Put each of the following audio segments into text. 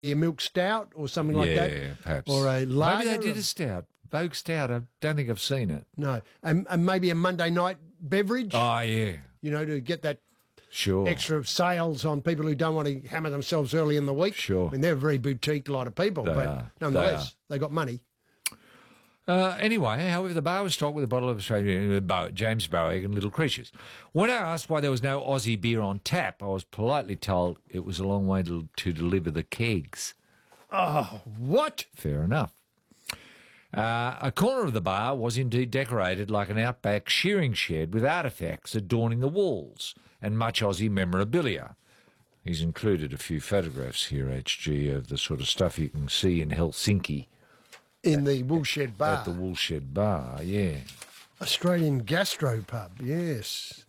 a milk stout or something like that. Yeah, perhaps. Or a lager. Maybe they did a stout. Vogue Stout. I don't think I've seen it. No. And maybe a Monday night beverage, Oh, yeah. to get that Sure. extra sales on people who don't want to hammer themselves early in the week. Sure. I mean, they're a very boutique lot of people, They but are. nonetheless, they got money. Anyway, however, the bar was stocked with a bottle of Australian James Bowie and Little Creatures. When I asked why there was no Aussie beer on tap, I was politely told it was a long way to deliver the kegs. Oh, what? Fair enough. A corner of the bar was indeed decorated like an outback shearing shed with artefacts adorning the walls and much Aussie memorabilia. He's included a few photographs here, HG, of the sort of stuff you can see in Helsinki. In the Woolshed Bar. At the Woolshed Bar, yeah. Australian gastropub, yes.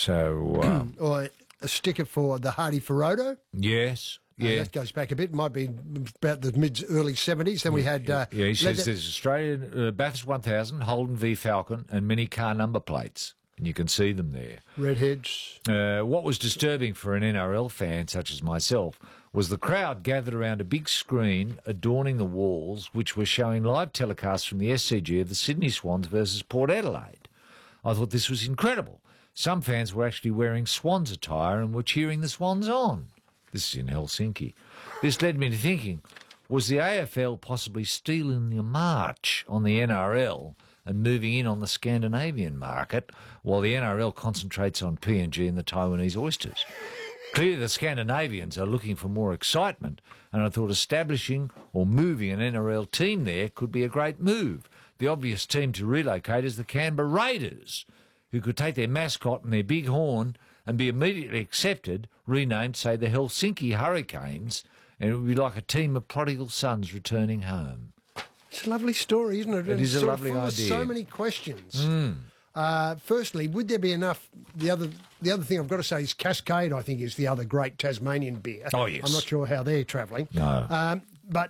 So, Or a sticker for the Hardy Ferodo. yes, yeah. That goes back a bit. Might be about the early 70s. Then we had... He says there's Australian Bathurst 1000, Holden v Falcon, and many car number plates. And you can see them there. Redheads. What was disturbing for an NRL fan such as myself was the crowd gathered around a big screen adorning the walls, which were showing live telecasts from the SCG of the Sydney Swans versus Port Adelaide. I thought this was incredible. Some fans were actually wearing Swans attire and were cheering the Swans on. This is in Helsinki. This led me to thinking, was the AFL possibly stealing the march on the NRL and moving in on the Scandinavian market while the NRL concentrates on PNG and the Taiwanese oysters? Clearly the Scandinavians are looking for more excitement, and I thought establishing or moving an NRL team there could be a great move. The obvious team to relocate is the Canberra Raiders, who could take their mascot and their big horn and be immediately accepted, renamed, say, the Helsinki Hurricanes, and it would be like a team of prodigal sons returning home. It's a lovely story, isn't it? It is a lovely full of idea. so many questions. Firstly, would there be enough... The other thing I've got to say is Cascade, I think, is the other great Tasmanian beer. Oh, yes. I'm not sure how they're travelling. No. But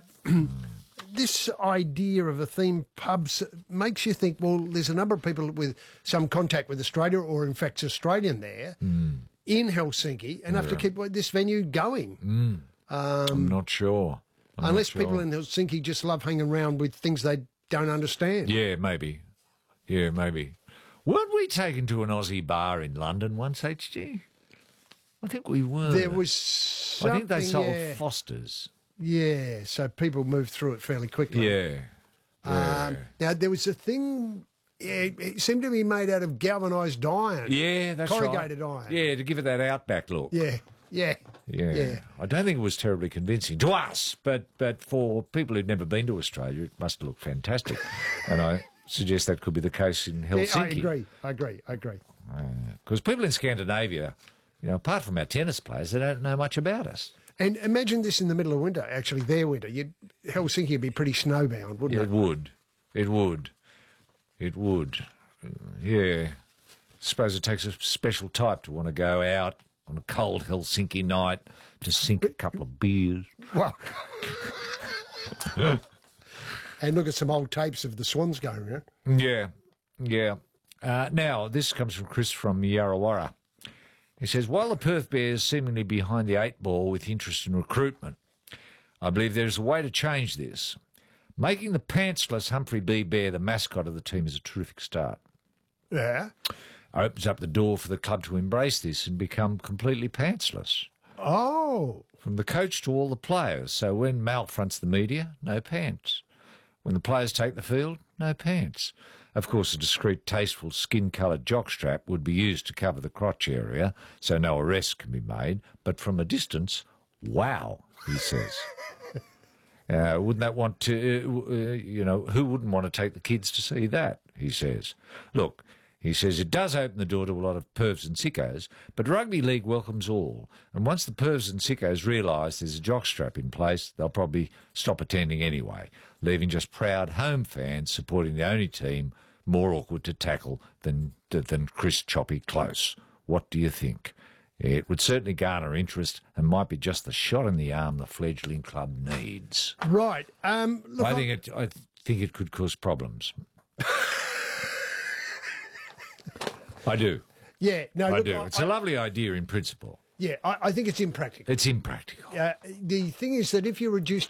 this idea of a theme pub makes you think, well, there's a number of people with some contact with Australia, or in fact Australian there, in Helsinki, enough to keep this venue going. I'm not sure. Unless people in Helsinki just love hanging around with things they don't understand. Yeah, maybe. Yeah, maybe. Weren't we taken to an Aussie bar in London once, HG? I think we were. There was something, I think they sold Foster's. Yeah, so people moved through it fairly quickly. Yeah. Now, there was a thing, it seemed to be made out of galvanised iron. Yeah, that's corrugated right. iron. Yeah, to give it that outback look. Yeah. I don't think it was terribly convincing to us, but for people who'd never been to Australia, it must look fantastic. And I suggest that could be the case in Helsinki. Yeah, I agree. Because people in Scandinavia, apart from our tennis players, they don't know much about us. And imagine this in the middle of winter, actually, their winter. Helsinki would be pretty snowbound, wouldn't it? It would. Yeah. Suppose it takes a special type to want to go out on a cold Helsinki night to sink a couple of beers. Well, and look at some old tapes of the Swans going around. Yeah. Now, this comes from Chris from Yarrawarra. He says, while the Perth Bears seemingly behind the eight ball with interest in recruitment, I believe there is a way to change this. Making the pantsless Humphrey B. Bear the mascot of the team is a terrific start. Yeah. Opens up the door for the club to embrace this and become completely pantsless. Oh. From the coach to all the players. So when Mal fronts the media, no pants. When the players take the field, no pants. Of course, a discreet, tasteful, skin-coloured jockstrap would be used to cover the crotch area, so no arrest can be made. But from a distance, wow, he says. Wouldn't that want to, who wouldn't want to take the kids to see that, he says. Look, he says it does open the door to a lot of pervs and sickos, but rugby league welcomes all. And once the pervs and sickos realise there's a jockstrap in place, they'll probably stop attending anyway, leaving just proud home fans supporting the only team more awkward to tackle than Chris Choppy Close. What do you think? It would certainly garner interest and might be just the shot in the arm the fledgling club needs. Right. Look, I think it could cause problems. I do. Yeah. No, I look, do. It's a lovely idea in principle. Yeah, I think it's impractical. It's impractical. The thing is that if you reduce